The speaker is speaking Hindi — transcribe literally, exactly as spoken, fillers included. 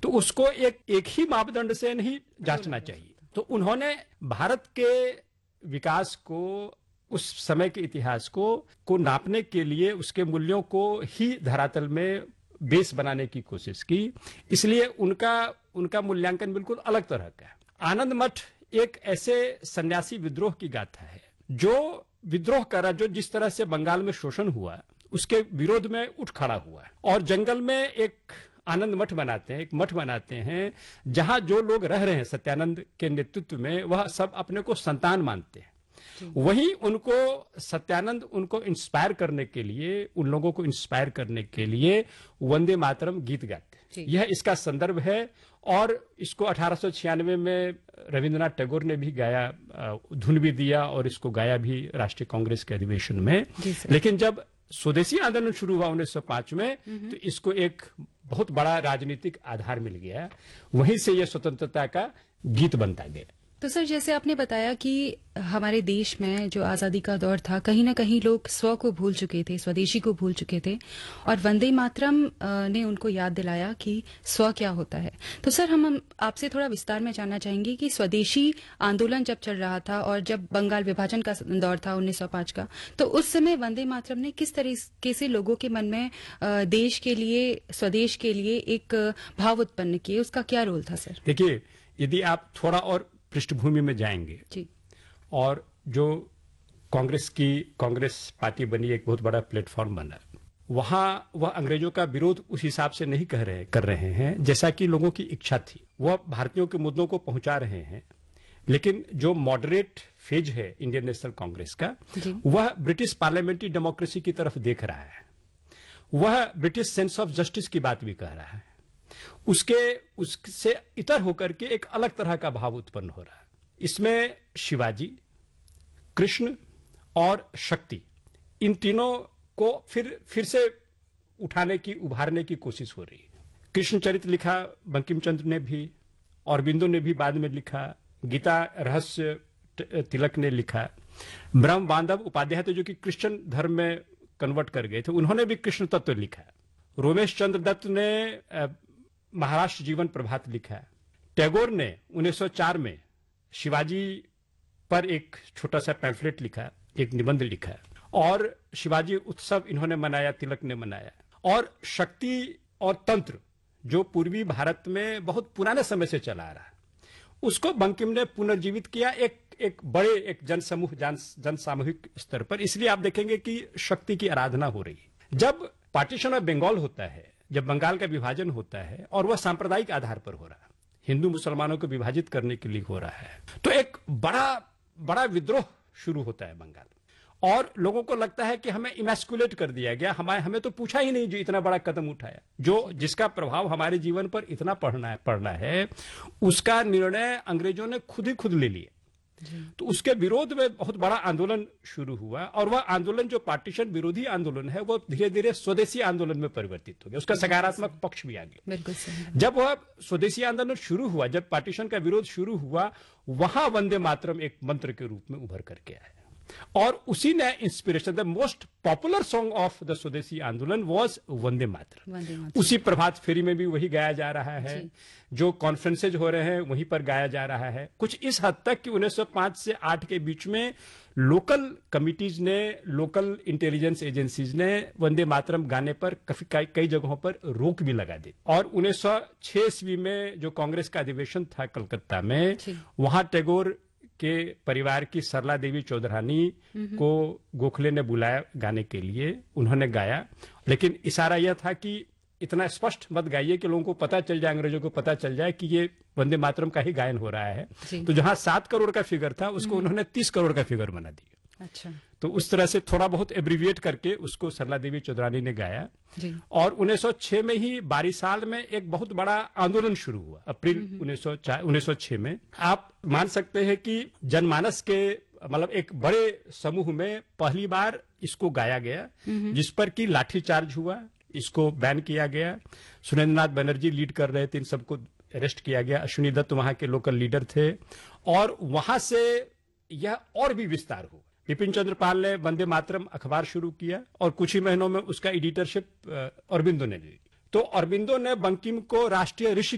तो उसको एक एक ही मापदंड से नहीं जांचना चाहिए। तो उन्होंने भारत के विकास को, उस समय के इतिहास को को नापने के लिए उसके मूल्यों को ही धरातल में बेस बनाने की कोशिश की। इसलिए उनका उनका मूल्यांकन बिल्कुल अलग तरह का है। आनंद मठ एक ऐसे सन्यासी विद्रोह की गाथा है जो विद्रोह करा, जो जिस तरह से बंगाल में शोषण हुआ उसके विरोध में उठ खड़ा हुआ और जंगल में एक आनंद मठ बनाते हैं, एक मठ बनाते हैं जहां जो लोग रह रहे हैं सत्यानंद के नेतृत्व में, वह सब अपने को संतान मानते हैं। वहीं उनको सत्यानंद उनको इंस्पायर करने के लिए, उन लोगों को इंस्पायर करने के लिए वंदे मातरम गीत गाते हैं। यह इसका संदर्भ है और इसको अठारह सौ छियानवे में रविंद्रनाथ टैगोर ने भी गाया, धुन भी दिया और इसको गाया भी राष्ट्रीय कांग्रेस के अधिवेशन में। लेकिन जब स्वदेशी आंदोलन शुरू हुआ उन्नीस सौ पांच में, तो इसको एक बहुत बड़ा राजनीतिक आधार मिल गया। वहीं से यह स्वतंत्रता का गीत बनता गया। तो सर, जैसे आपने बताया कि हमारे देश में जो आजादी का दौर था, कहीं ना कहीं लोग स्व को भूल चुके थे, स्वदेशी को भूल चुके थे, और वंदे मातरम ने उनको याद दिलाया कि स्व क्या होता है। तो सर, हम आपसे थोड़ा विस्तार में जानना चाहेंगे कि स्वदेशी आंदोलन जब चल रहा था और जब बंगाल विभाजन का दौर था उन्नीस सौ पांच का, तो उस समय वंदे मातरम ने किस तरीके से लोगों के मन में देश के लिए, स्वदेश के लिए एक भाव उत्पन्न किए, उसका क्या रोल था सर? देखिए, यदि आप थोड़ा और पृष्ठभूमि में जाएंगे जी। और जो कांग्रेस की कांग्रेस पार्टी बनी, एक बहुत बड़ा प्लेटफॉर्म बना, वहां वह अंग्रेजों का विरोध उस हिसाब से नहीं कह रहे कर रहे हैं जैसा कि लोगों की इच्छा थी। वह भारतीयों के मुद्दों को पहुंचा रहे हैं, लेकिन जो मॉडरेट फेज है इंडियन नेशनल कांग्रेस का, वह ब्रिटिश पार्लियामेंट्री डेमोक्रेसी की तरफ देख रहा है। वह ब्रिटिश सेंस ऑफ जस्टिस की बात भी कह रहा है। उसके उससे इतर होकर के एक अलग तरह का भाव उत्पन्न हो रहा है। इसमें शिवाजी, कृष्ण और शक्ति, इन तीनों को फिर फिर से उठाने की, उभारने की कोशिश हो रही है। कृष्ण चरित्र लिखा बंकिम चंद्र ने भी, औरबिंदो ने भी बाद में लिखा, गीता रहस्य तिलक ने लिखा, ब्रह्म बांधव उपाध्याय थे जो कि क्रिश्चियन धर्म में कन्वर्ट कर गए थे, उन्होंने भी कृष्ण तत्व लिखा। रोमेश चंद्र दत्त ने महाराष्ट्र जीवन प्रभात लिखा है। टैगोर ने उन्नीस सौ चार में शिवाजी पर एक छोटा सा पैम्फलेट लिखा, एक निबंध लिखा, और शिवाजी उत्सव इन्होंने मनाया, तिलक ने मनाया। और शक्ति और तंत्र जो पूर्वी भारत में बहुत पुराने समय से चला आ रहा है, उसको बंकिम ने पुनर्जीवित किया एक एक बड़े एक जनसमूह जन जन सामूहिक स्तर पर। इसलिए आप देखेंगे कि शक्ति की आराधना हो रही है। जब पार्टीशन ऑफ बंगाल होता है, जब बंगाल का विभाजन होता है, और वह सांप्रदायिक आधार पर हो रहा है, हिंदू मुसलमानों को विभाजित करने के लिए हो रहा है, तो एक बड़ा बड़ा विद्रोह शुरू होता है बंगाल। और लोगों को लगता है कि हमें इमैस्कुलेट कर दिया गया, हमें हमें तो पूछा ही नहीं जो इतना बड़ा कदम उठाया, जो जिसका प्रभाव हमारे जीवन पर इतना पड़ना है पड़ना है उसका निर्णय अंग्रेजों ने खुद ही खुद ले लिया। तो उसके विरोध में बहुत बड़ा आंदोलन शुरू हुआ, और वह आंदोलन जो पार्टीशन विरोधी आंदोलन है, वो धीरे धीरे स्वदेशी आंदोलन में परिवर्तित हो गया। उसका सकारात्मक पक्ष भी आ गया। जब वह स्वदेशी आंदोलन शुरू हुआ, जब पार्टीशन का विरोध शुरू हुआ, वहां वंदे मातरम एक मंत्र के रूप में उभर करके आया, और उसी ने inspiration, the most popular song of the स्वदेशी आंदोलन वाज वंदे मातरम। उसी प्रभात फेरी में भी वही गाया जा रहा है, जो कॉन्फ्रेंसेज हो रहे हैं वहीं पर गाया जा रहा है। कुछ इस हद तक कि उन्नीस सौ पांच से आठ के बीच में लोकल कमिटीज ने, लोकल इंटेलिजेंस एजेंसीज ने वंदे मातरम गाने पर कई कई जगहों पर रोक भी लगा दी। और उन्नीस सौ छह ईस्वी में जो कांग्रेस का अधिवेशन था कलकत्ता में, वहां टैगोर के परिवार की सरला देवी चौधरानी को गोखले ने बुलाया गाने के लिए, उन्होंने गाया, लेकिन इशारा यह था कि इतना स्पष्ट मत गाइए कि लोगों को पता चल जाए, अंग्रेजों को पता चल जाए कि ये वंदे मातरम का ही गायन हो रहा है। तो जहां सात करोड़ का फिगर था, उसको उन्होंने तीस करोड़ का फिगर बना दिया। अच्छा। तो उस तरह से थोड़ा बहुत एब्रीविएट करके उसको सरला देवी चौधरानी ने गाया। और उन्नीस सौ छह में ही बारिसाल में एक बहुत बड़ा आंदोलन शुरू हुआ, अप्रैल उन्नीस सौ छह में। आप मान सकते हैं कि जनमानस के मतलब एक बड़े समूह में पहली बार इसको गाया गया, जिस पर कि लाठीचार्ज हुआ, इसको बैन किया गया। सुरेंद्र नाथ बनर्जी लीड कर रहे थे, इन सबको अरेस्ट किया गया। अश्विनी दत्त वहां के लोकल लीडर थे, और वहां से यह और भी विस्तार हुआ। बिपिन चंद्र पाल ने वंदे मातरम अखबार शुरू किया, और कुछ ही महीनों में उसका एडिटरशिप अरबिंदो ने ली। तो अरबिंदो ने बंकिम को राष्ट्रीय ऋषि